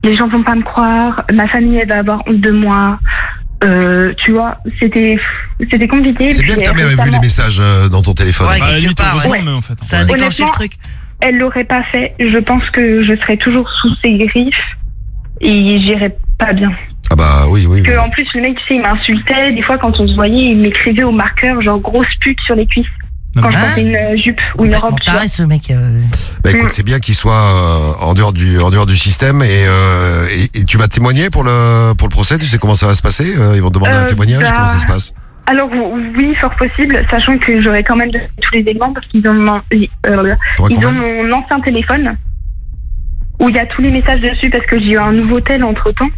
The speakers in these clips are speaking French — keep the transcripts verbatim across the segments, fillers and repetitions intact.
les gens vont pas me croire, ma famille elle va avoir honte de moi. Euh, tu vois, c'était c'était compliqué. C'est bien que ta mère ait vu les messages euh, dans ton téléphone. Ouais, À la limite, part, heureusement, ouais. mais en fait. Ça a Ouais. déclenché le Honnêtement, truc. Elle l'aurait pas fait. Je pense que je serais toujours sous ses griffes et j'irais pas bien. Ah bah oui, oui. oui. Que en plus le mec, tu sais, il m'insultait. Des fois, quand on se voyait, il m'écrivait au marqueur genre grosse pute sur les cuisses. Non, Quand mais- je Hein portais une euh, jupe ou une Complètement robe, tu vois. taré ce mec. euh. Bah écoute, Mm. c'est bien qu'il soit euh, en dehors du en dehors du système et, euh, et, et tu vas témoigner pour le pour le procès. Tu sais comment ça va se passer? euh, Ils vont te demander Euh, un témoignage. bah, Comment ça se passe? Alors oui, fort possible, sachant que j'aurais quand même donné tous les éléments parce qu'ils ont mon, euh, T'auras ils quand ont même mon ancien téléphone où il y a tous les messages dessus parce que j'ai eu un nouveau tel entre temps.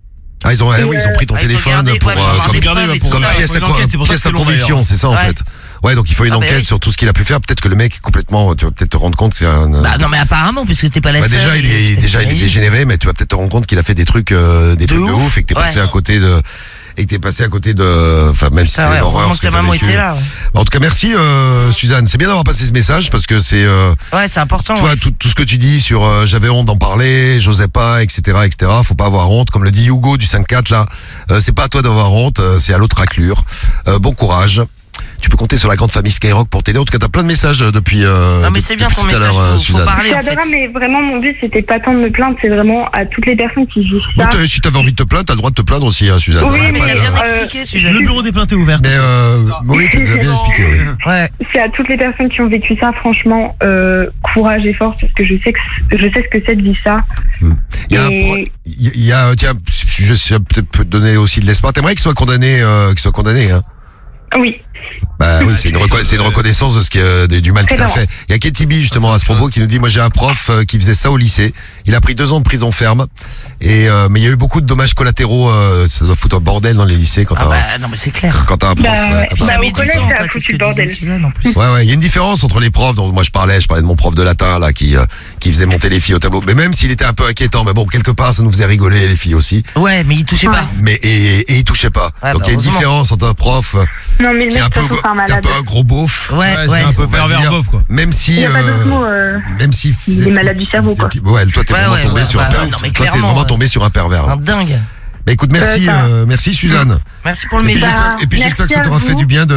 Ah ils ont ah, Et oui ils ont pris ton Ah, ils ont téléphone gardé, pour ouais, euh, pour avoir comme, des Regardez, preuves et pour tout comme ça, ça. pièce, faut une à, enquête, c'est pour ça pièce que à c'est long, conviction, d'ailleurs. c'est ça en Ouais. fait. Ouais, donc il faut une Ah, bah enquête oui. sur tout ce qu'il a pu faire. Peut-être que le mec est complètement, tu vas peut-être te rendre compte que c'est un. Bah non mais apparemment puisque t'es pas la Bah, seule. déjà il est peut-être déjà il est t'imagines. dégénéré, mais tu vas peut-être te rendre compte qu'il a fait des trucs euh, des De trucs de ouf. ouf et que t'es passé Ouais. à côté de et que t'es passé à côté de enfin même si Ah c'était ouais, l'horreur heureusement ce que ta que t'as maman vécu. était là. Ouais, En tout cas merci euh, Suzanne, c'est bien d'avoir passé ce message parce que c'est euh, Ouais, c'est important. tu ouais. vois tout, tout ce que tu dis sur euh, j'avais honte d'en parler, j'osais pas, etc etc. Faut pas avoir honte, comme le dit Hugo du cinq quatre là. Euh, c'est pas à toi d'avoir honte, euh, c'est à l'autre raclure. Euh, bon courage. Tu peux compter sur la grande famille Skyrock pour t'aider. En tout cas, t'as plein de messages euh, depuis. Euh, Non mais depuis- c'est bien depuis ton tout à message, l'heure, euh, faut, faut Suzanne. parler C'est en fait. adorable, mais vraiment mon but c'était pas tant de me plaindre, c'est vraiment à toutes les personnes qui vivent Ouais, ça. t'as- si t'avais envie de te plaindre, t'as le droit de te plaindre aussi, hein, Suzanne. Oui, Hein, mais pas T'as de- bien Euh, expliqué Suzanne. Le bureau des plaintes est ouvert. Mais euh, oui, t'as déjà bien expliqué. Oui. Ouais. C'est à toutes les personnes qui ont vécu ça, franchement, euh, courage et force, parce que je sais que je sais ce que c'est de vivre ça. Il y a, un Et- pro- il y a, tiens, je sais peut-être peut te donner aussi de l'espoir. T'aimerais qu'il soit condamné, euh, qu'il soit condamné, hein. Oui. Bah oui, c'est une, reco- c'est une reconnaissance de ce qui, euh, de- du mal qu'il a C'est fait. Il y a Katie B justement à ce propos qui nous dit, moi j'ai un prof euh, qui faisait ça au lycée. Il a pris deux ans de prison ferme. Et euh, mais il y a eu beaucoup de dommages collatéraux. Euh, ça doit foutre un bordel dans les lycées quand Ah t'as bah non mais c'est clair. quand t'as un prof. Bah, euh, ouais. comme Puis ça. ça Bah, met au du collège, temps, ça a quoi, c'est foutu ce que le bordel. disait Suzanne en plus. Ouais ouais, il y a une différence entre les profs dont moi je parlais, je parlais de mon prof de latin là qui euh, qui faisait monter les filles au tableau. Mais même s'il était un peu inquiétant, mais bon quelque part ça nous faisait rigoler les filles aussi. Ouais mais il touchait pas. Mais et, et il touchait pas. Ouais, Donc bah, il y a une heureusement. différence entre un prof euh, Non, mais le qui est mec, un de peu toute façon, c'est un qui est un malade. peu un gros beauf. Ouais Ouais, c'est ouais. un peu on va pervers dire. bof quoi. Même si Il n'y a pas euh, d'autre mot. euh, même si Il est malade du cerveau, quoi. Ouais, toi t'es Ouais, vraiment ouais, tombé ouais, sur bah, un pervers. non, mais Toi t'es clairement, vraiment ouais. tombé sur un pervers. Un dingue. Bah écoute, merci Euh, ça- euh, merci Suzanne. Merci pour le Et puis message. Bah, j'espère- et puis j'espère que ça merci à t'aura fait vous. du bien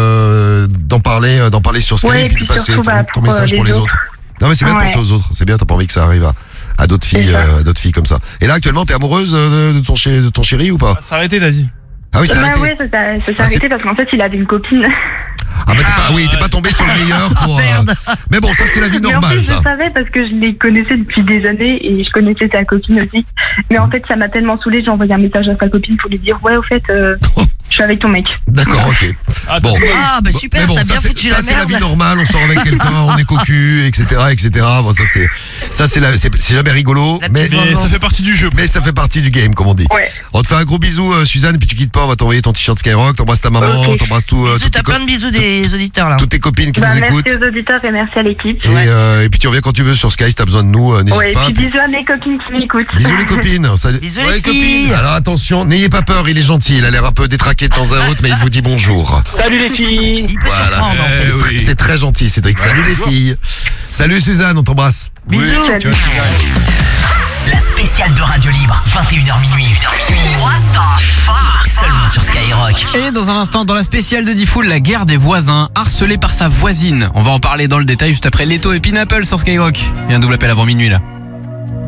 de d'en parler euh, d'en parler sur Skype Ouais, et et puis de puis passer surtout, ton, bah, ton pour, message euh, pour les les autres. autres. Non mais c'est bien de Ouais. penser aux autres, c'est bien, t'as pas envie que ça arrive à, à d'autres filles, C'est ça. euh, à d'autres filles comme ça. Et là actuellement t'es amoureuse euh, de, de ton chéri, de ton chéri ou pas? Ça s'arrêter, t'as dit. Ah oui, c'est Bah arrêté. ouais, ça, ça, ça s'est Ah, c'est- arrêté parce qu'en fait, il avait une copine. Ah bah t'es Ah, pas, oui, t'es pas tombé sur le meilleur pour. euh, Merde. Mais bon, ça c'est la vie Mais en normale plus, ça. je savais parce que je les connaissais depuis des années et je connaissais sa copine aussi. Mais en fait, ça m'a tellement saoulée, j'ai envoyé un message à sa copine pour lui dire ouais, au fait, euh, je suis avec ton mec. D'accord, ok. Ah, Bon. Ah bah super, Mais bon, t'as ça bien c'est foutu ça, la c'est la vie merde. normale, on sort avec quelqu'un, on est cocu, et cetera, et cetera. Bon, ça c'est ça c'est la- c'est c'est jamais rigolo, La mais petite Mais ça vengeance. fait partie du jeu. mais ça fait partie du game, comme on dit. Ouais. On te fait un gros bisou, euh, Suzanne, et puis tu quittes pas, on va t'envoyer ton t-shirt Skyrock, t'embrasses ta maman, Ok. t'embrasses tout, euh, Bisous, toutes, t'as tes co- plein de bisous des auditeurs là. toutes tes copines qui Bah, nous merci écoutent. aux auditeurs et merci à l'équipe. Et, euh, et puis tu reviens quand tu veux sur Sky, si t'as besoin de nous, euh, n'hésite Ouais, et pas. puis Puis- bisous à mes copines qui m'écoutent. Bisous les copines. Salut. Bisous Ouais, les filles. Alors attention, n'ayez pas peur, il est gentil, il a l'air un peu détraqué de temps à autre, mais il vous dit bonjour. Salut les filles. Il peut Voilà, surprendre en c'est fait. oui. tr- c'est très gentil, Cédric. Salut les filles. Salut Suzanne, on t'embrasse. Bisous. Salut. La spéciale de Radio Libre, vingt et une heures minuit. What the fuck? Seulement sur Skyrock. Et dans un instant, dans la spéciale de Diffoul, la guerre des voisins, harcelé par sa voisine. On va en parler dans le détail juste après Leto et Pineapple sur Skyrock. Et un double appel avant minuit là.